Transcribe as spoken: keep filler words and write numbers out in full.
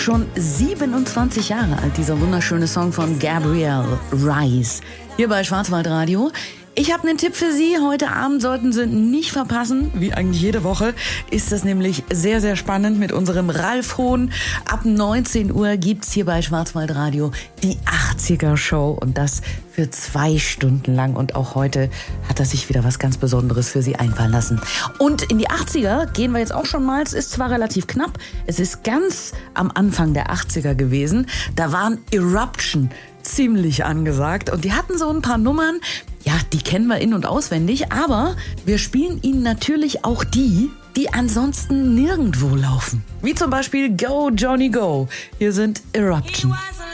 schon siebenundzwanzig Jahre alt, dieser wunderschöne Song von Gabrielle Rise. Hier bei Schwarzwaldradio. Ich habe einen Tipp für Sie. Heute Abend sollten Sie nicht verpassen. Wie eigentlich jede Woche ist das nämlich sehr, sehr spannend mit unserem Ralf Hohn. Ab neunzehn Uhr gibt's hier bei Schwarzwaldradio die achtziger-Show. Und das für zwei Stunden lang. Und auch heute hat er sich wieder was ganz Besonderes für Sie einfallen lassen. Und in die achtziger gehen wir jetzt auch schon mal. Es ist zwar relativ knapp. Es ist ganz am Anfang der achtziger gewesen. Da waren Eruption ziemlich angesagt. Und die hatten so ein paar Nummern. Ja, die kennen wir in- und auswendig, aber wir spielen Ihnen natürlich auch die, die ansonsten nirgendwo laufen. Wie zum Beispiel Go Johnny Go. Hier sind Eruption.